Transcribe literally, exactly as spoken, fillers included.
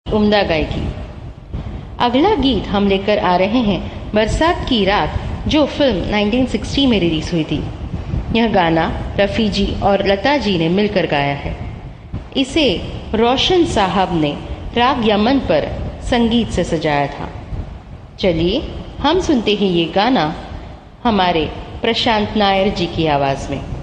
उम्दा गायकी। अगला गीत हम लेकर आ रहे हैं बरसात की रात, जो फिल्म उन्नीस सौ साठ में रिलीज हुई थी। यह गाना रफ़ी जी और लता जी ने मिलकर गाया है। इसे रोशन साहब ने राग यमन पर संगीत से सजाया था। चलिए हम सुनते हैं ये गाना हमारे प्रशांत नायर जी की आवाज़ में।